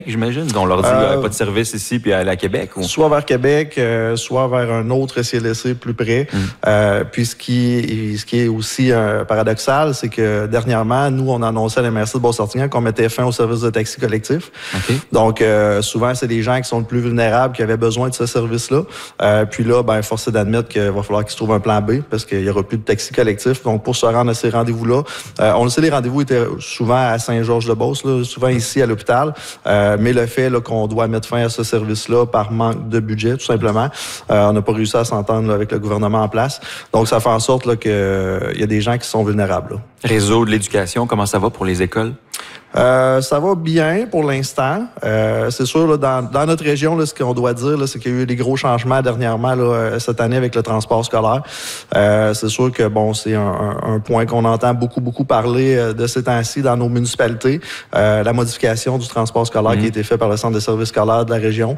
J'imagine. On leur dit qu'il n'y a pas de service ici, puis aller à Québec. Ou... Soit vers Québec, soit vers un autre CLSC plus près. Puis ce qui est aussi paradoxal, c'est que dernièrement, nous, on annonçait à la MRC de Beauce-Sartiguan qu'on mettait fin au service de taxi collectif. Okay. Donc, souvent, c'est des gens qui sont le plus vulnérables, qui avaient besoin de ce service-là. Puis là, force est d'admettre qu'il va falloir qu'ils se trouvent un plan B, parce qu'il n'y aura plus de taxi collectif. Donc, pour se rendre à ces rendez-vous-là, on le sait, les rendez-vous étaient souvent à Saint-Georges-de-Beauce, souvent ici à l'hôpital. Mais le fait qu'on doit mettre fin à ce service-là par manque de budget, tout simplement, on n'a pas réussi à s'entendre avec le gouvernement en place. Donc, ça fait en sorte qu'il y a des gens qui sont vulnérables. Là. Réseau de l'éducation, comment ça va pour les écoles? Ça va bien pour l'instant. C'est sûr, là, dans notre région, là, ce qu'on doit dire, là, c'est qu'il y a eu des gros changements dernièrement là, cette année avec le transport scolaire. C'est sûr que c'est un point qu'on entend beaucoup parler de ces temps-ci dans nos municipalités. La modification du transport scolaire qui a été fait par le Centre de services scolaires de la région.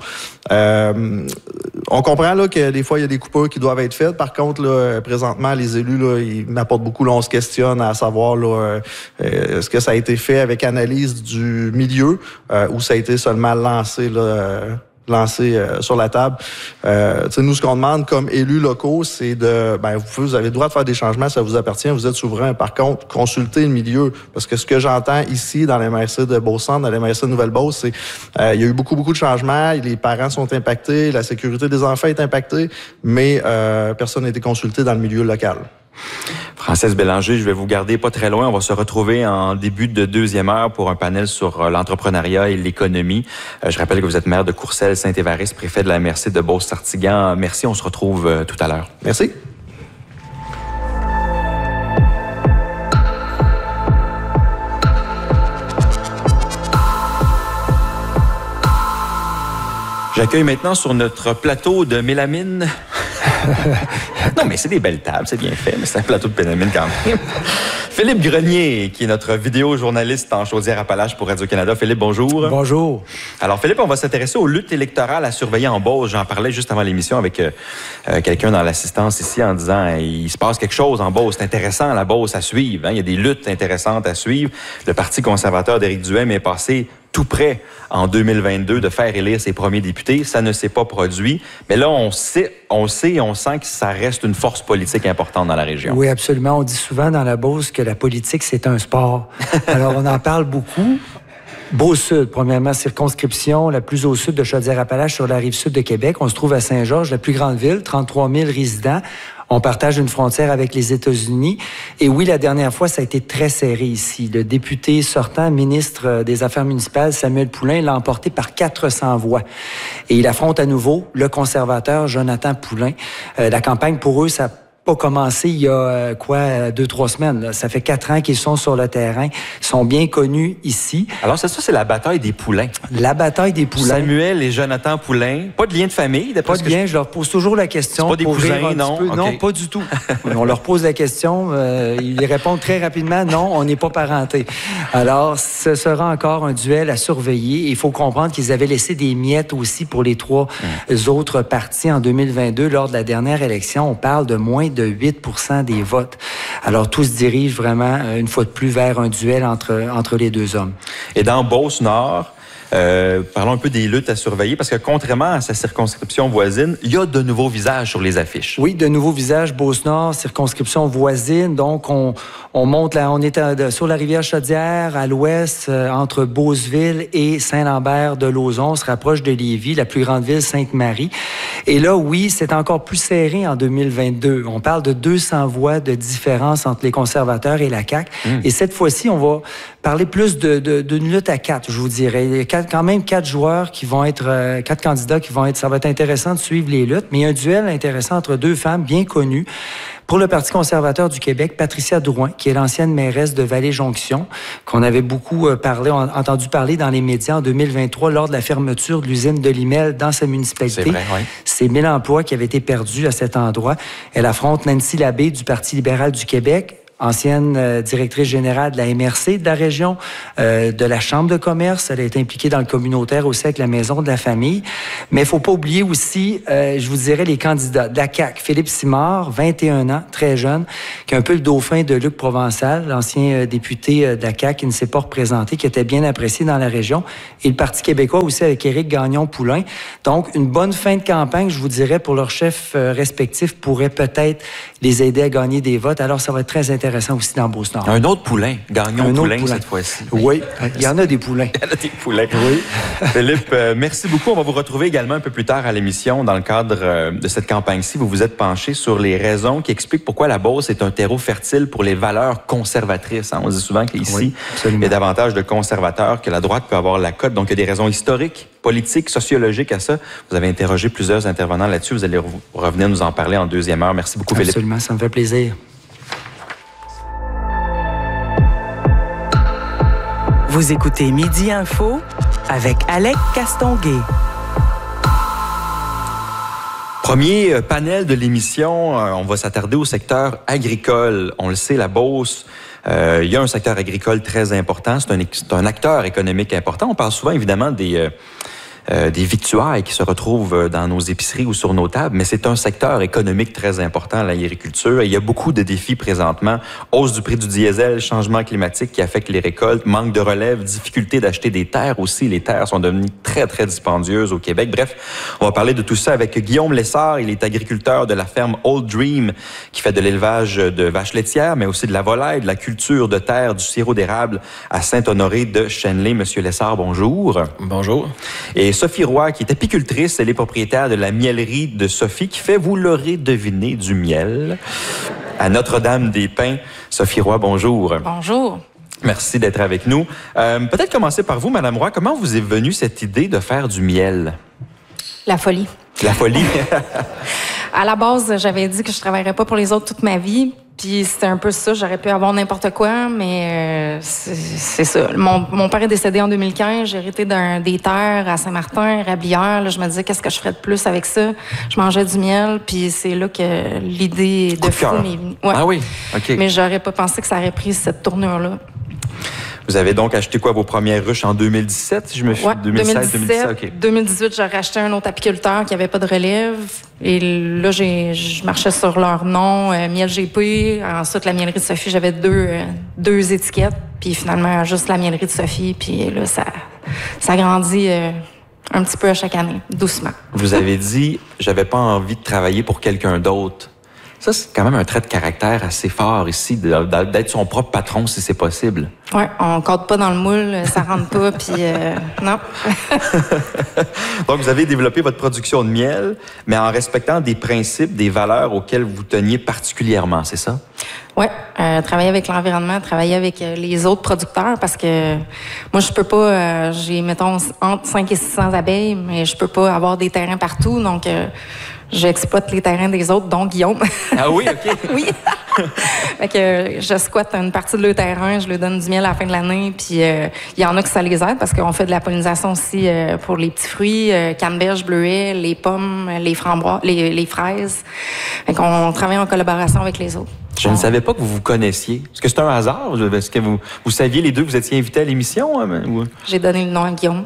On comprend là, que des fois, il y a des coupures qui doivent être faites. Par contre, là, présentement, les élus, là, ils m'apportent beaucoup. Là, on se questionne à savoir là, est-ce que ça a été fait avec analyse du milieu ou ça a été seulement lancé sur la table. Nous, ce qu'on demande comme élus locaux, c'est de... vous avez le droit de faire des changements, ça vous appartient, vous êtes souverain. Par contre, consultez le milieu. Parce que ce que j'entends ici, dans les MRC de Beauce-Centre, dans les MRC de Nouvelle-Beauce, c'est il y a eu beaucoup de changements, les parents sont impactés, la sécurité des enfants est impactée, mais personne n'a été consulté dans le milieu local. Française Bélanger, je vais vous garder pas très loin. On va se retrouver en début de deuxième heure pour un panel sur l'entrepreneuriat et l'économie. Je rappelle que vous êtes maire de Courcelles-Saint-Évariste, préfet de la MRC de Beauce-Sartiguan. Merci, on se retrouve tout à l'heure. Merci. J'accueille maintenant sur notre plateau de mélamine... Non, mais c'est des belles tables, c'est bien fait, mais c'est un plateau de mélamine quand même. Philippe Grenier, qui est notre vidéo-journaliste en Chaudière-Appalaches pour Radio-Canada. Philippe, bonjour. Bonjour. Alors, Philippe, on va s'intéresser aux luttes électorales à surveiller en Beauce. J'en parlais juste avant l'émission avec quelqu'un dans l'assistance ici en disant il se passe quelque chose en Beauce. C'est intéressant, la Beauce, à suivre. Il y a des luttes intéressantes à suivre. Le Parti conservateur d'Éric Duhaime est passé tout près en 2022 de faire élire ses premiers députés. Ça ne s'est pas produit. Mais là, on sait et on sent que ça reste une force politique importante dans la région. Oui, absolument. On dit souvent dans la Beauce que la politique, c'est un sport. Alors, on en parle beaucoup. Beauce-Sud, premièrement, circonscription la plus au sud de Chaudière-Appalaches sur la rive sud de Québec. On se trouve à Saint-Georges, la plus grande ville, 33 000 résidents. On partage une frontière avec les États-Unis. Et oui, la dernière fois, ça a été très serré ici. Le député sortant, ministre des Affaires municipales, Samuel Poulin, l'a emporté par 400 voix. Et il affronte à nouveau le conservateur Jonathan Poulin. La campagne, pour eux, ça pas commencé il y a 2-3 semaines. Là. Ça fait 4 ans qu'ils sont sur le terrain. Ils sont bien connus ici. Alors, c'est la bataille des Poulains. La bataille des Poulains. Samuel et Jonathan Poulin. Pas de lien de famille? Pas de lien. Je leur pose toujours la question. C'est pas des cousins, non? Okay. Non, pas du tout. On leur pose la question. Ils répondent très rapidement. Non, on n'est pas parentés. Alors, ce sera encore un duel à surveiller. Il faut comprendre qu'ils avaient laissé des miettes aussi pour les 3 autres partis en 2022. Lors de la dernière élection, on parle de moins de 8% des votes. Alors, tout se dirige vraiment, une fois de plus, vers un duel entre les deux hommes. Et dans Beauce-Nord, parlons un peu des luttes à surveiller, parce que contrairement à sa circonscription voisine, il y a de nouveaux visages sur les affiches. Oui, de nouveaux visages. Beauce-Nord, circonscription voisine. Donc, on monte là, on est sur la rivière Chaudière, à l'ouest, entre Beauceville et Saint-Lambert-de-Lauzon. On se rapproche de Lévis, la plus grande ville, Sainte-Marie. Et là, oui, c'est encore plus serré en 2022. On parle de 200 voix de différence entre les conservateurs et la CAQ. Et cette fois-ci, on va parler plus d'une lutte à 4, je vous dirais. Il y a quand même 4 joueurs qui vont être, 4 candidats qui vont être, ça va être intéressant de suivre les luttes, mais il y a un duel intéressant entre 2 femmes bien connues. Pour le Parti conservateur du Québec, Patricia Drouin, qui est l'ancienne mairesse de Vallée-Jonction, qu'on avait beaucoup entendu parler dans les médias en 2023 lors de la fermeture de l'usine de Limel dans sa municipalité. C'est vrai, oui. C'est 1000 emplois qui avaient été perdus à cet endroit. Elle affronte Nancy Labbé du Parti libéral du Québec. ancienne directrice générale de la MRC de la région, de la Chambre de commerce. Elle a été impliquée dans le communautaire aussi avec la Maison de la famille. Mais il ne faut pas oublier aussi, je vous dirais, les candidats de la CAQ. Philippe Simard, 21 ans, très jeune, qui est un peu le dauphin de Luc Provençal, l'ancien député de la CAQ qui ne s'est pas représenté, qui était bien apprécié dans la région. Et le Parti québécois aussi avec Éric Gagnon-Poulain. Donc, une bonne fin de campagne, je vous dirais, pour leurs chefs respectifs pourrait peut-être les aider à gagner des votes. Alors, ça va être très intéressant aussi dans Beauce-Nord. Un autre Poulain, Gagnon-Poulain cette fois-ci. Oui, il y en a des poulains. Il y en a des poulains. Oui. Philippe, merci beaucoup. On va vous retrouver également un peu plus tard à l'émission dans le cadre de cette campagne-ci. Vous vous êtes penché sur les raisons qui expliquent pourquoi la Beauce est un terreau fertile pour les valeurs conservatrices. On dit souvent qu'ici, il y a davantage de conservateurs que la droite peut avoir la cote. Donc, il y a des raisons historiques, politiques, sociologiques à ça. Vous avez interrogé plusieurs intervenants là-dessus. Vous allez revenir nous en parler en deuxième heure. Merci beaucoup, Philippe. Absolument, ça me fait plaisir. Vous écoutez Midi Info avec Alec Castonguay. Premier panel de l'émission, on va s'attarder au secteur agricole. On le sait, la Beauce, il y a un secteur agricole très important. C'est un acteur économique important. On parle souvent, évidemment, des victuailles qui se retrouvent dans nos épiceries ou sur nos tables, mais c'est un secteur économique très important, l'agriculture. Il y a beaucoup de défis présentement. Hausse du prix du diesel, changement climatique qui affecte les récoltes, manque de relève, difficulté d'acheter des terres aussi. Les terres sont devenues très, très dispendieuses au Québec. Bref, on va parler de tout ça avec Guillaume Lessard. Il est agriculteur de la ferme Old Dream qui fait de l'élevage de vaches laitières, mais aussi de la volaille, de la culture de terre, du sirop d'érable à Saint-Honoré de Chenley. Monsieur Lessard, bonjour. Bonjour. Et Sophie Roy, qui est apicultrice, elle est propriétaire de la mielerie de Sophie, qui fait, vous l'aurez deviné, du miel à Notre-Dame-des-Pins. Sophie Roy, bonjour. Bonjour. Merci d'être avec nous. Peut-être commencer par vous, Madame Roy. Comment vous est venue cette idée de faire du miel? La folie. La folie? À la base, j'avais dit que je travaillerais pas pour les autres toute ma vie. Puis c'était un peu ça, j'aurais pu avoir n'importe quoi, mais c'est ça. Mon père est décédé en 2015, j'ai hérité des terres à Saint-Martin, Rablière. Là, je me disais, qu'est-ce que je ferais de plus avec ça? Je mangeais du miel, puis c'est là que l'idée de fou m'est venue. Ouais. Ah oui? OK. Mais j'aurais pas pensé que ça aurait pris cette tournure-là. Vous avez donc acheté quoi, vos premières ruches en 2017, si je me fie? Ouais, 2017. Okay. 2018, j'ai racheté un autre apiculteur qui avait pas de relève. Et là, je marchais sur leur nom, Miel GP. Ensuite, la mielerie de Sophie, j'avais deux étiquettes. Puis finalement, juste la mielerie de Sophie. Puis là, ça grandit un petit peu à chaque année, doucement. Vous avez dit, j'avais pas envie de travailler pour quelqu'un d'autre. Ça, c'est quand même un trait de caractère assez fort ici, d'être son propre patron, si c'est possible. Oui, on ne code pas dans le moule, ça rentre pas, puis non. Donc, vous avez développé votre production de miel, mais en respectant des principes, des valeurs auxquelles vous teniez particulièrement, c'est ça? Oui, travailler avec l'environnement, travailler avec les autres producteurs, parce que moi, je peux pas, j'ai, mettons, entre 500 et 600 abeilles, mais je peux pas avoir des terrains partout, donc... j'exploite les terrains des autres, dont Guillaume. Ah oui, OK. Oui. Fait que je squatte une partie de leur terrain, je leur donne du miel à la fin de l'année, puis il y en a que ça les aide parce qu'on fait de la pollinisation aussi pour les petits fruits, canneberge, bleuets, les pommes, les framboises, les fraises. Fait qu'on travaille en collaboration avec les autres. Je ne savais pas que vous vous connaissiez. Est-ce que c'est un hasard? Est-ce que vous saviez les deux que vous étiez invités à l'émission? Ou... J'ai donné le nom à Guillaume.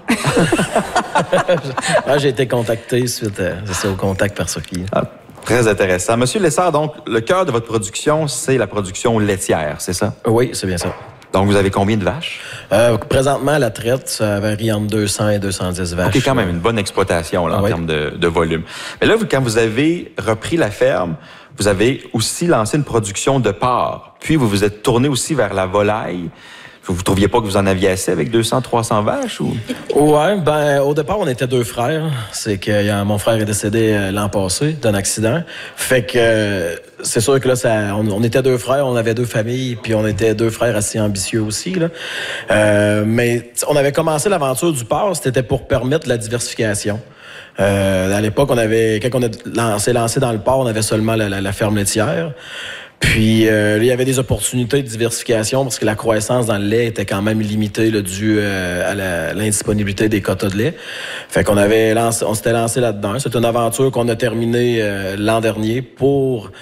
J'ai été contacté suite au contact par Sophie. Ah, très intéressant. Monsieur Lessard, donc, le cœur de votre production, c'est la production laitière, c'est ça? Oui, c'est bien ça. Donc, vous avez combien de vaches? Présentement, à la traite, ça varie entre 200 et 210 vaches. OK, quand même, une bonne exploitation là, en termes de volume. Mais là, quand vous avez repris la ferme, vous avez aussi lancé une production de porc. Puis, vous vous êtes tourné aussi vers la volaille. Vous ne trouviez pas que vous en aviez assez avec 200, 300 vaches? Ou... Ouais, au départ, on était deux frères. C'est que mon frère est décédé l'an passé d'un accident. Fait que c'est sûr que là, on était deux frères, on avait deux familles, puis on était deux frères assez ambitieux aussi. Là. Mais on avait commencé l'aventure du porc, c'était pour permettre la diversification. À l'époque, quand on s'est lancé dans le porc, on avait seulement la ferme laitière. Puis, il y avait des opportunités de diversification parce que la croissance dans le lait était quand même limitée là, due à l'indisponibilité des quotas de lait. Fait qu'on on s'était lancé là-dedans. C'est une aventure qu'on a terminée l'an dernier pour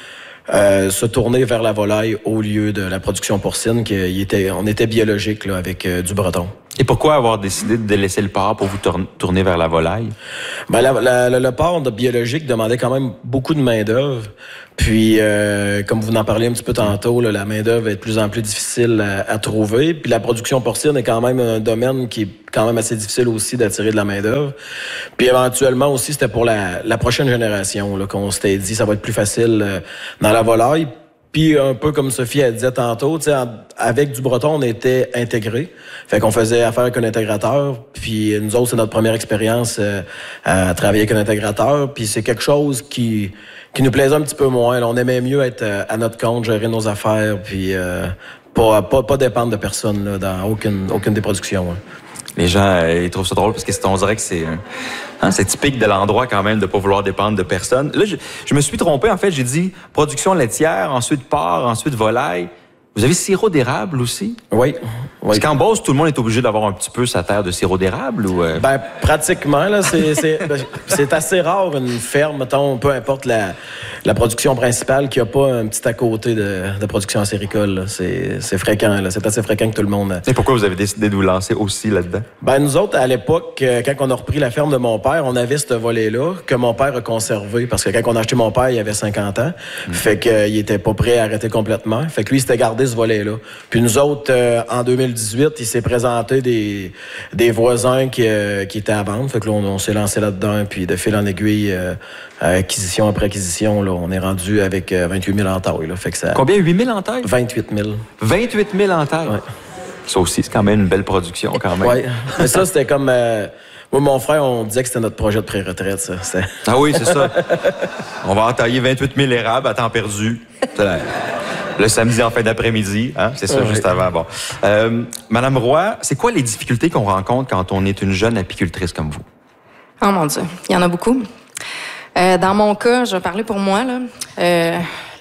se tourner vers la volaille au lieu de la production porcine, on était biologique là, avec du breton. Et pourquoi avoir décidé de laisser le porc pour vous tourner vers la volaille? Ben, le porc biologique demandait quand même beaucoup de main-d'œuvre. Puis, comme vous en parliez un petit peu tantôt, là, la main-d'œuvre est de plus en plus difficile à trouver. Puis la production porcine est quand même un domaine qui est quand même assez difficile aussi d'attirer de la main-d'œuvre. Puis éventuellement aussi, c'était pour la prochaine génération là, qu'on s'était dit ça va être plus facile dans la volaille. Puis un peu comme Sophie elle disait tantôt, avec du breton, on était intégrés. Fait qu'on faisait affaire avec un intégrateur. Puis nous autres, c'est notre première expérience à travailler avec un intégrateur. Puis c'est quelque chose qui nous plaisait un petit peu moins. Là, on aimait mieux être à notre compte, gérer nos affaires, puis pas dépendre de personne là, dans aucune des productions. Hein. Les gens, ils trouvent ça drôle parce qu'on dirait que c'est typique de l'endroit quand même de pas vouloir dépendre de personne. Là, je me suis trompé. En fait, j'ai dit production laitière, ensuite porc, ensuite volaille. Vous avez sirop d'érable aussi? Oui. Parce qu'en Beauce, tout le monde est obligé d'avoir un petit peu sa terre de sirop d'érable ou... Ben, pratiquement, là, c'est assez rare une ferme, mettons, peu importe la production principale, qui a pas un petit à côté de production acéricole. C'est fréquent, là. C'est assez fréquent que tout le monde... Et pourquoi vous avez décidé de vous lancer aussi là-dedans? Ben, nous autres, à l'époque, quand on a repris la ferme de mon père, on avait ce volet-là que mon père a conservé. Parce que quand on a acheté mon père, il avait 50 ans. Fait qu'il était pas prêt à arrêter complètement. Fait que lui, il s'était gardé ce volet-là. Puis nous autres, en 2018, il s'est présenté des voisins qui étaient à vendre. Fait que là, on s'est lancé là-dedans. Puis de fil en aiguille, acquisition après acquisition, là, on est rendu avec 28 000 entailles. Là. Fait que ça... Combien? 8 000 entailles? 28 000. 28 000 entailles? Ouais. Ça aussi, c'est quand même une belle production, quand même. Oui. Mais ça, c'était comme... moi, mon frère, on disait que c'était notre projet de pré-retraite, ça. Ah oui, c'est ça. On va entailler 28 000 érables à temps perdu. Le samedi en fin d'après-midi, hein? C'est ça, juste avant. Bon. Madame Roy, c'est quoi les difficultés qu'on rencontre quand on est une jeune apicultrice comme vous? Oh mon Dieu, il y en a beaucoup. Dans mon cas, je vais parler pour moi, là.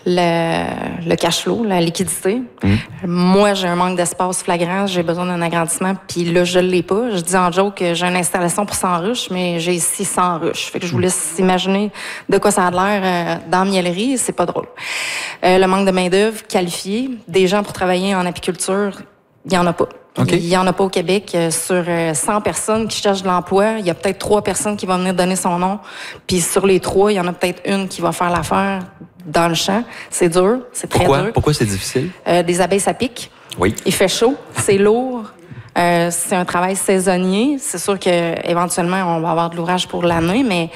Le cash flow, la liquidité. Moi, j'ai un manque d'espace flagrant, j'ai besoin d'un agrandissement, puis là, je l'ai pas. Je dis en joke que j'ai une installation pour 100 ruches, mais j'ai 600 ruches. Fait que je vous laisse imaginer de quoi ça a l'air dans la miellerie, c'est pas drôle. Le manque de main-d'œuvre qualifiée, des gens pour travailler en apiculture, il y en a pas. Okay. Il y en a pas au Québec. Sur 100 personnes qui cherchent de l'emploi, il y a peut-être 3 personnes qui vont venir donner son nom. Puis sur les 3, il y en a peut-être une qui va faire l'affaire dans le champ. C'est dur, c'est très dur. Pourquoi c'est difficile? Des abeilles, ça pique. Oui. Il fait chaud, c'est lourd. C'est un travail saisonnier. C'est sûr qu'éventuellement, on va avoir de l'ouvrage pour l'année, mais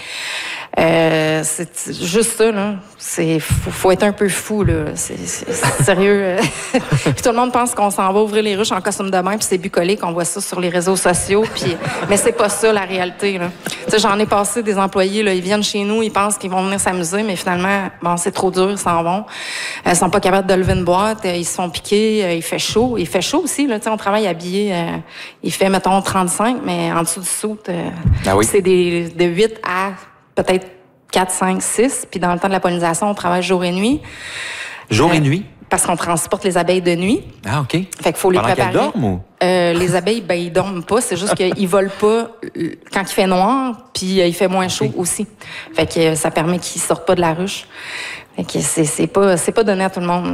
c'est juste ça, là. Faut être un peu fou, là. C'est sérieux. Puis tout le monde pense qu'on s'en va ouvrir les ruches en costume de bain, puis c'est bucolique. On voit ça sur les réseaux sociaux, mais c'est pas ça, la réalité, là. Tu sais, j'en ai passé des employés, là. Ils viennent chez nous, ils pensent qu'ils vont venir s'amuser, mais finalement, bon, c'est trop dur, ils s'en vont. Ils sont pas capables de lever une boîte, ils se font piquer, il fait chaud. Il fait chaud aussi, là. Tu sais, on travaille habillé, il fait, mettons, 35, mais en dessous du soute, c'est de 8 à peut-être 4, 5, 6. Puis dans le temps de la pollinisation, on travaille jour et nuit. Jour et nuit? Parce qu'on transporte les abeilles de nuit. Ah, OK. Fait qu'il faut les préparer. Pendant qu'elles dorment ou? Les abeilles, ben, ils dorment pas. C'est juste qu'ils volent pas quand il fait noir, puis il fait moins chaud aussi. Fait que ça permet qu'ils sortent pas de la ruche. Fait que c'est pas donné à tout le monde.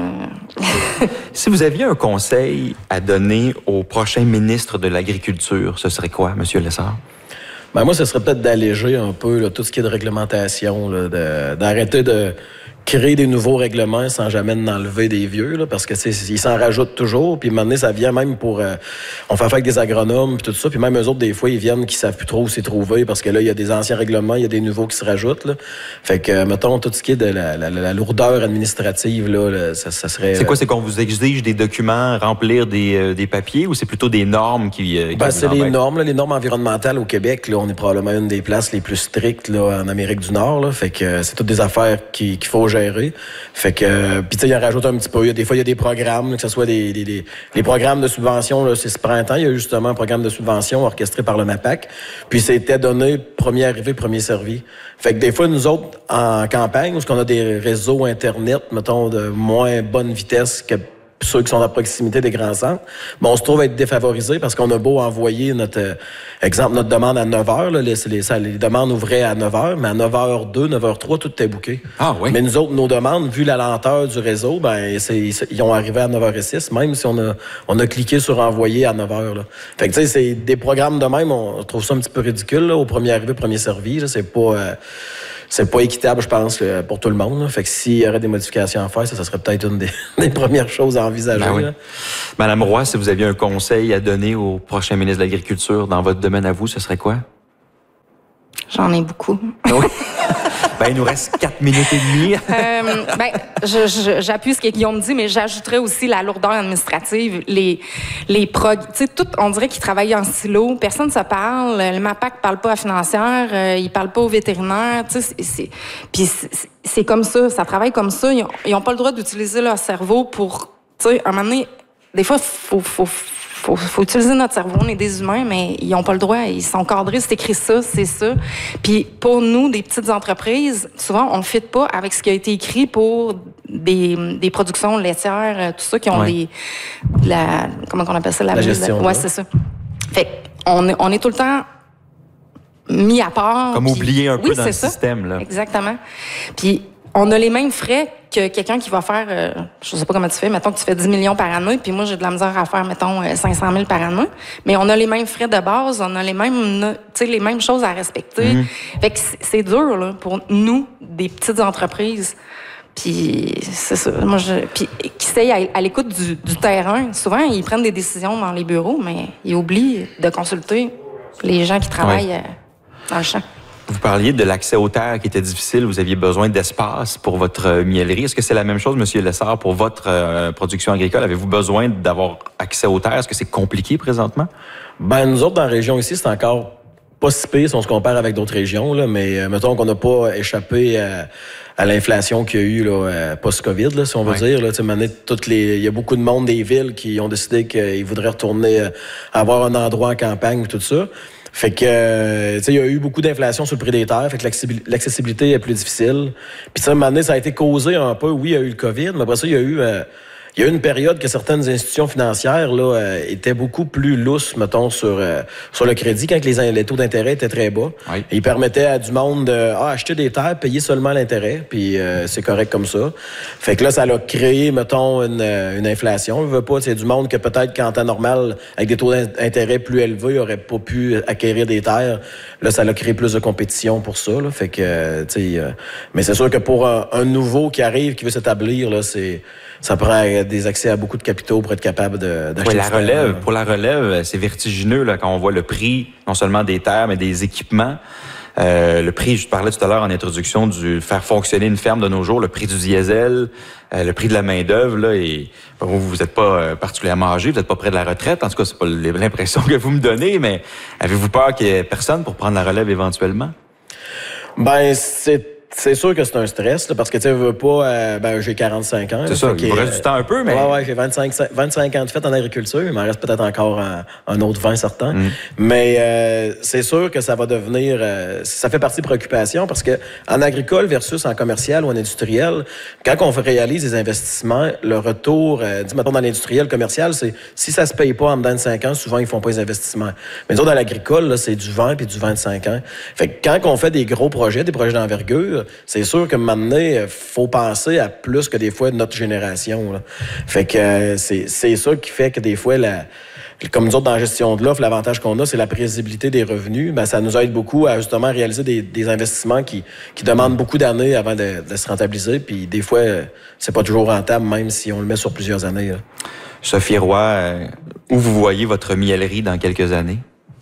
Si vous aviez un conseil à donner au prochain ministre de l'Agriculture, ce serait quoi, M. Lessard? Ben moi, ce serait peut-être d'alléger un peu là, tout ce qui est de réglementation, d'arrêter de créer des nouveaux règlements sans jamais en enlever des vieux, là, parce que ils s'en rajoutent toujours. Puis maintenant, ça vient même pour... on fait affaire avec des agronomes, puis tout ça. Puis même eux autres, des fois, ils viennent qui savent plus trop où s'y trouver, parce que là, il y a des anciens règlements, il y a des nouveaux qui se rajoutent. Là. Fait que, mettons, tout ce qui est de la lourdeur administrative, là, ça serait... C'est quoi? C'est qu'on vous exige des documents, remplir des papiers, ou c'est plutôt des normes qui c'est les normes, là, les normes environnementales au Québec. Là, on est probablement une des places les plus strictes là, en Amérique du Nord. Là. Fait que c'est toutes des affaires qu'il faut gérer. Fait que, puis tu sais, il en rajoute un petit peu. Des fois, il y a des programmes, là, que ce soit les programmes de subvention. Là, c'est ce printemps, il y a eu justement un programme de subvention orchestré par le MAPAC. Puis c'était donné premier arrivé, premier servi. Fait que des fois, nous autres, en campagne, où on a des réseaux Internet, mettons, de moins bonne vitesse que ceux qui sont à proximité des grands centres, mais on se trouve être défavorisés parce qu'on a beau envoyer notre demande à 9 h, là, les demandes ouvraient à 9 h, mais à 9h02, 9h03, tout était booké. Ah oui. Mais nous autres, nos demandes, vu la lenteur du réseau, ils ont arrivé à 9h06, même si on a cliqué sur envoyer à 9 h. Là. Fait que tu sais, c'est des programmes de même, on trouve ça un petit peu ridicule, là, au premier arrivé, premier servi. Là, c'est pas équitable, je pense, pour tout le monde. Là. Fait que s'il y aurait des modifications à faire, ça serait peut-être une des premières choses à envisager. Ben oui. Là. Madame Roy, si vous aviez un conseil à donner au prochain ministre de l'Agriculture dans votre domaine à vous, ce serait quoi? J'en ai beaucoup. Oui. Ben, il nous reste 4 minutes et demie. J'appuie ce que Guillaume dit, mais j'ajouterais aussi la lourdeur administrative, tu sais, tout, on dirait qu'ils travaillent en silo. Personne ne se parle. Le MAPAC parle pas à financière, il parle pas aux vétérinaires. Tu sais, puis c'est comme ça travaille comme ça. Ils ont pas le droit d'utiliser leur cerveau pour, tu sais, à un moment donné, des fois, faut utiliser notre cerveau, on est des humains, mais ils n'ont pas le droit. Ils sont cadrés, c'est écrit ça, c'est ça. Puis pour nous, des petites entreprises, souvent, on ne fit pas avec ce qui a été écrit pour des productions laitières, tout ça, qui ont comment on appelle ça? La gestion. Ouais, c'est ça. Fait on est tout le temps mis à part. Comme oublié un peu dans le système. Là. Exactement. Puis on a les mêmes frais que quelqu'un qui va faire, je sais pas comment tu fais, mettons que tu fais 10 millions par année, puis moi, j'ai de la misère à faire, mettons, 500 000 par année. Mais on a les mêmes frais de base, on a les mêmes choses à respecter. Fait que c'est dur, là, pour nous, des petites entreprises. Puis c'est ça. Puis qui sait à l'écoute du terrain, souvent, ils prennent des décisions dans les bureaux, mais ils oublient de consulter les gens qui travaillent dans le champ. Vous parliez de l'accès aux terres qui était difficile. Vous aviez besoin d'espace pour votre miellerie. Est-ce que c'est la même chose, M. Lessard, pour votre production agricole? Avez-vous besoin d'avoir accès aux terres? Est-ce que c'est compliqué présentement? Ben, nous autres, dans la région ici, c'est encore pas si pire si on se compare avec d'autres régions, là, mais mettons qu'on n'a pas échappé à l'inflation qu'il y a eu là, post-COVID, là, si on veut dire. Là, il y a beaucoup de monde des villes qui ont décidé qu'ils voudraient retourner avoir un endroit en campagne et tout ça. Fait que, il y a eu beaucoup d'inflation sur le prix des terres, fait que l'accessibilité est plus difficile. Puis, à un moment donné, ça a été causé un peu, oui, il y a eu le COVID, mais après ça, il y a eu une période que certaines institutions financières là étaient beaucoup plus lousses, mettons, sur le crédit, quand les taux d'intérêt étaient très bas. Oui. Et ils permettaient à du monde acheter des terres, payer seulement l'intérêt, puis c'est correct comme ça. Fait que là, ça a créé, mettons, une inflation. On veut pas, c'est du monde que peut-être qu'en temps normal, avec des taux d'intérêt plus élevés, n'aurait pas pu acquérir des terres. Là, ça a créé plus de compétition pour ça. Là. Fait que, mais c'est sûr que pour un nouveau qui arrive, qui veut s'établir, là, ça prend des accès à beaucoup de capitaux pour être capable d'acheter. Oui, pour la relève, c'est vertigineux là, quand on voit le prix, non seulement des terres, mais des équipements. Le prix, je parlais tout à l'heure en introduction, du faire fonctionner une ferme de nos jours, le prix du diesel, le prix de la main-d'œuvre, là, et vous n'êtes pas particulièrement âgé, vous n'êtes pas près de la retraite. En tout cas, c'est pas l'impression que vous me donnez, mais avez-vous peur qu'il y ait personne pour prendre la relève éventuellement? Ben, c'est sûr que c'est un stress, là, parce que tu veux pas... j'ai 45 ans. C'est ça, il vous reste du temps un peu, mais... Ouais, j'ai 25 ans de fait en agriculture. Il m'en reste peut-être encore un autre 20 certains. Mais c'est sûr que ça va devenir... ça fait partie de préoccupation, parce que en agricole versus en commercial ou en industriel, quand on réalise des investissements, le retour, mettons dans l'industriel, commercial, c'est si ça se paye pas en dedans de 5 ans, souvent ils font pas les investissements. Mais nous, dans l'agricole, là, c'est du 20 puis du 25 ans. Fait que quand on fait des gros projets, des projets d'envergure, c'est sûr que maintenant, il faut penser à plus que des fois notre génération. Là. Fait que c'est ça qui fait que des fois, comme nous autres dans la gestion de l'offre, l'avantage qu'on a, c'est la prévisibilité des revenus. Ben, ça nous aide beaucoup à justement réaliser des investissements qui demandent beaucoup d'années avant de se rentabiliser. Puis des fois, c'est pas toujours rentable, même si on le met sur plusieurs années. Là. Sophie Roy, où vous voyez votre miellerie dans quelques années?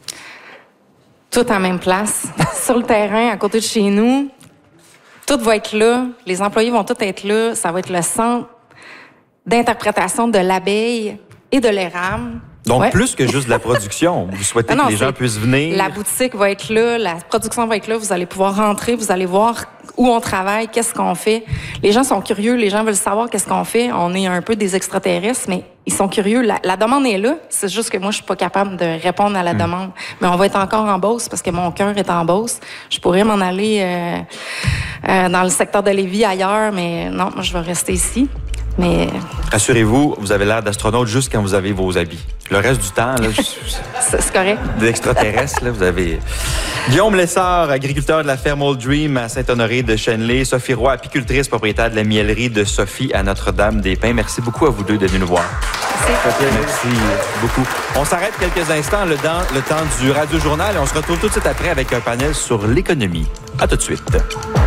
Tout en même place, sur le terrain, à côté de chez nous. Tout va être là, les employés vont tous être là, ça va être le centre d'interprétation de l'abeille et de l'érable. Donc, plus que juste de la production, vous souhaitez que les gens puissent venir? La boutique va être là, la production va être là, vous allez pouvoir rentrer, vous allez voir où on travaille, qu'est-ce qu'on fait. Les gens sont curieux, les gens veulent savoir qu'est-ce qu'on fait. On est un peu des extraterrestres, mais ils sont curieux. La demande est là, c'est juste que moi, je suis pas capable de répondre à la demande. Mais on va être encore en Beauce parce que mon cœur est en Beauce. Je pourrais m'en aller dans le secteur de Lévis ailleurs, mais non, moi, je vais rester ici. Mais Rassurez-vous, vous avez l'air d'astronaute juste quand vous avez vos habits. Le reste du temps, là, c'est correct. d'extraterrestres, là, vous avez... Guillaume Lessard, agriculteur de la ferme Old Dream à Saint-Honoré de Chenley. Sophie Roy, apicultrice, propriétaire de la miellerie de Sophie à Notre-Dame-des-Pins. Merci beaucoup à vous deux d'être venus nous voir. Merci beaucoup. On s'arrête quelques instants le temps du Radio Journal et on se retrouve tout de suite après avec un panel sur l'économie. À tout de suite.